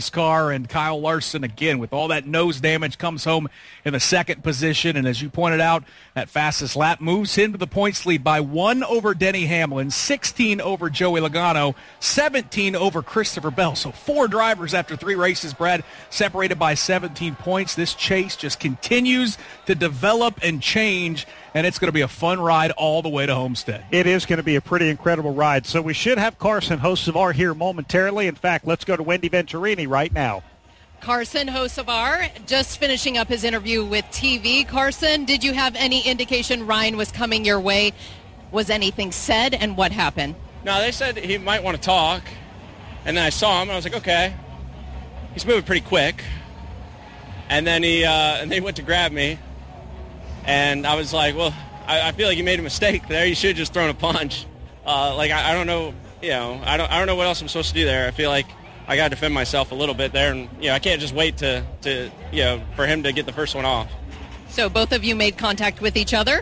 NASCAR, and Kyle Larson, again, with all that nose damage, comes home in the second position. And as you pointed out, that fastest lap moves him to the points lead by 1 over Denny Hamlin, 16 over Joey Logano, 17 over Christopher Bell. So 4 drivers after 3 races, Brad, separated by 17 points. This chase just continues to develop and change, and it's going to be a fun ride all the way to Homestead. It is going to be a pretty incredible ride. So we should have Carson Hocevar here momentarily. In fact, let's go to Wendy Venturini right now. Carson Hocevar just finishing up his interview with TV. Carson, did you have any indication Ryan was coming your way? Was anything said, and what happened? No, they said he might want to talk, and then I saw him, and I was like, okay. He's moving pretty quick. And then he went to grab me, and I was like, well, I feel like you made a mistake there. You should have just thrown a punch. I don't know, I don't know what else I'm supposed to do there. I feel like I got to defend myself a little bit there, and I can't just wait to for him to get the first one off. So both of you made contact with each other?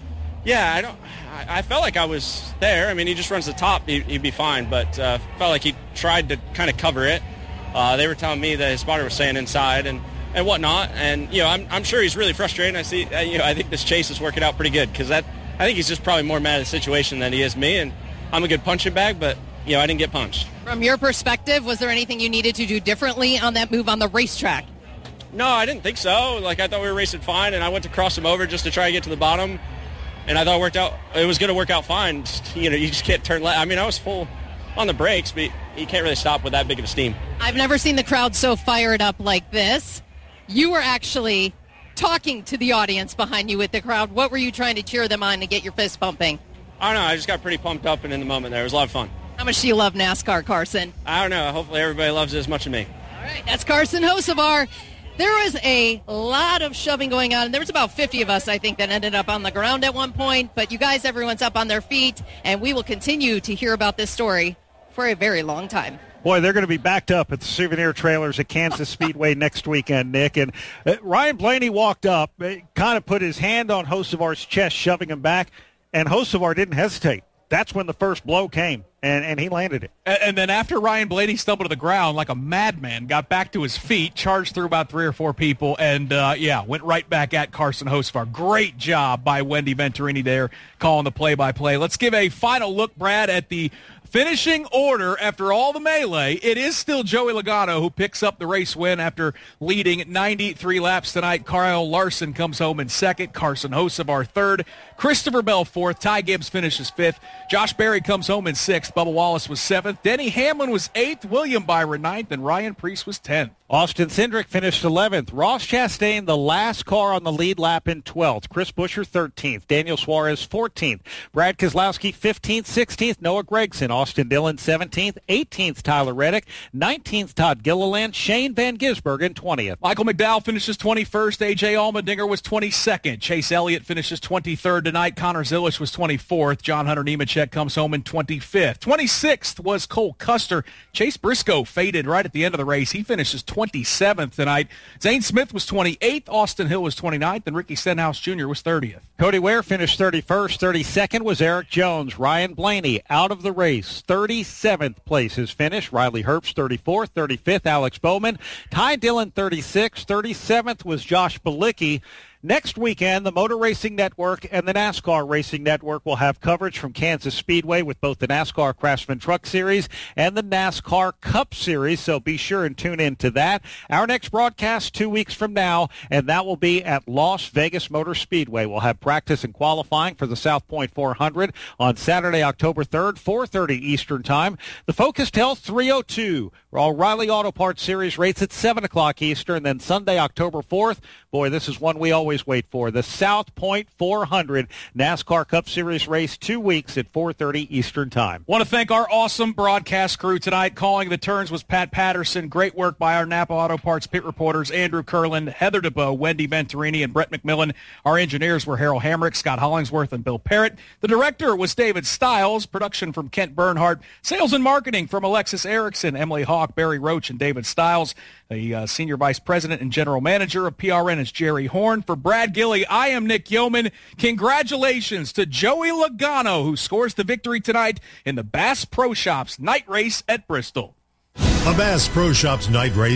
Yeah, I felt like I was there. I mean, he just runs the top, he'd be fine, but felt like he tried to kind of cover it. They were telling me that his spotter was staying inside and whatnot, and I'm sure he's really frustrated. I think this chase is working out pretty good because I think he's just probably more mad at the situation than he is me, and I'm a good punching bag, but I didn't get punched. From your perspective, was there anything you needed to do differently on that move on the racetrack? No, I didn't think so. I thought we were racing fine, and I went to cross him over just to try to get to the bottom, and I thought it was going to work out fine. You just can't turn left. I mean, I was full on the brakes, but you can't really stop with that big of a steam. I've never seen the crowd so fired up like this. You were actually talking to the audience behind you with the crowd. What were you trying to cheer them on to get your fist pumping? I don't know. I just got pretty pumped up and in the moment there. It was a lot of fun. How much do you love NASCAR, Carson? I don't know. Hopefully everybody loves it as much as me. All right, that's Carson Hocevar. There was a lot of shoving going on. There was about 50 of us, I think, that ended up on the ground at one point. But you guys, everyone's up on their feet, and we will continue to hear about this story for a very long time. Boy, they're going to be backed up at the souvenir trailers at Kansas Speedway next weekend, Nick. And Ryan Blaney walked up, kind of put his hand on Hocevar's chest, shoving him back, and Hocevar didn't hesitate. That's when the first blow came, and he landed it. And then after Ryan Blaney stumbled to the ground like a madman, got back to his feet, charged through about 3 or 4 people, and, went right back at Carson Hocevar. Great job by Wendy Venturini there calling the play-by-play. Let's give a final look, Brad, at the finishing order after all the melee. It is still Joey Logano who picks up the race win after leading 93 laps tonight. Kyle Larson comes home in second. Carson Hocevar third. Christopher Bell fourth. Ty Gibbs finishes fifth. Josh Berry comes home in sixth. Bubba Wallace was seventh. Denny Hamlin was eighth. William Byron ninth. And Ryan Preece was 10th. Austin Cindric finished 11th. Ross Chastain, the last car on the lead lap, in 12th. Chris Buescher, 13th. Daniel Suarez, 14th. Brad Keselowski, 15th. 16th. Noah Gragson. Austin Dillon, 17th. 18th. Tyler Reddick. 19th. Todd Gilliland. Shane Van Gisbergen, 20th. Michael McDowell finishes 21st. A.J. Allmendinger was 22nd. Chase Elliott finishes 23rd tonight. Connor Zilisch was 24th. John Hunter Nemechek comes home in 25th. 26th was Cole Custer. Chase Briscoe faded right at the end of the race. He finishes 27th tonight. Zane Smith was 28th. Austin Hill was 29th. And Ricky Stenhouse Jr. was 30th. Cody Ware finished 31st. 32nd was Eric Jones. Ryan Blaney out of the race. 37th place his finish. Riley Herbst 34th. 35th Alex Bowman. Ty Dillon 36th. 37th was Josh Bilicki. Next weekend, the Motor Racing Network and the NASCAR Racing Network will have coverage from Kansas Speedway with both the NASCAR Craftsman Truck Series and the NASCAR Cup Series, so be sure and tune in to that. Our next broadcast 2 weeks from now, and that will be at Las Vegas Motor Speedway. We'll have practice and qualifying for the South Point 400 on Saturday, October 3rd, 4:30 Eastern Time. The Focus Health 302 O'Reilly Auto Parts Series rates at 7 o'clock Eastern, then Sunday, October 4th. Boy, this is one we always wait for. The South Point 400 NASCAR Cup Series race, 2 weeks at 4:30 Eastern Time. Want to thank our awesome broadcast crew tonight. Calling the turns was Pat Patterson. Great work by our Napa Auto Parts pit reporters, Andrew Curlin, Heather DeBoe, Wendy Venturini, and Brett McMillan. Our engineers were Harold Hamrick, Scott Hollingsworth, and Bill Parrott. The director was David Stiles. Production from Kent Bernhardt. Sales and marketing from Alexis Erickson, Emily Hawk, Barry Roach, and David Stiles. The senior vice president and general manager of PRN is Jerry Horn. For Brad Gilly, I am Nick Yeoman. Congratulations to Joey Logano, who scores the victory tonight in the Bass Pro Shops night race at Bristol. A Bass Pro Shops night race